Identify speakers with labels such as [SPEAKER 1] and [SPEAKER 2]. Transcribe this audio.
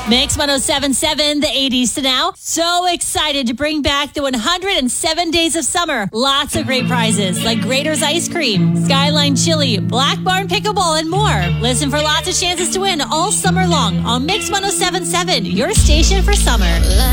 [SPEAKER 1] Mix 107.7, the 80s to now. So excited to bring back the 107 Days of Summer. Lots of great prizes like Grater's Ice Cream, Skyline Chili, Black Barn Pickleball, and more. Listen for lots of chances to win all summer long on Mix 107.7, your station for summer.